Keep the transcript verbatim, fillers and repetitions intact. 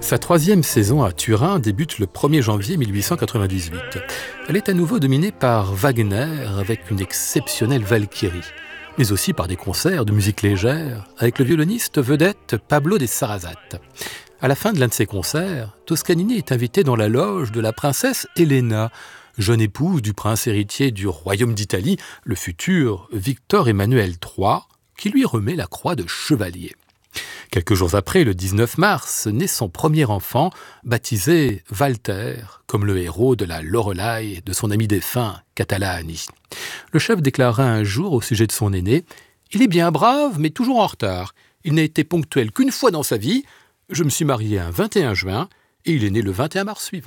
Sa troisième saison à Turin débute le premier janvier mille huit cent quatre-vingt-dix-huit. Elle est à nouveau dominée par Wagner avec une exceptionnelle Valkyrie, mais aussi par des concerts de musique légère avec le violoniste vedette Pablo de Sarasate. À la fin de l'un de ces concerts, Toscanini est invité dans la loge de la princesse Elena, jeune épouse du prince héritier du royaume d'Italie, le futur Victor Emmanuel trois, qui lui remet la croix de chevalier. Quelques jours après, le dix-neuf mars, naît son premier enfant, baptisé Walter, comme le héros de la Loreley de son ami défunt, Catalani. Le chef déclara un jour au sujet de son aîné « Il est bien brave, mais toujours en retard. Il n'a été ponctuel qu'une fois dans sa vie. Je me suis marié un vingt et un juin et il est né le vingt et un mars suivant. »